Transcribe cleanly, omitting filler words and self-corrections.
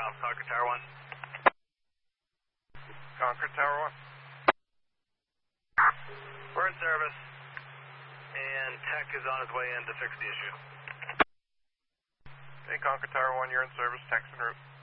Concord Tower 1. Concord Tower 1. We're in service, and Tech is on his way in to fix the issue. Hey, Concord Tower 1, you're in service, Tech's en route.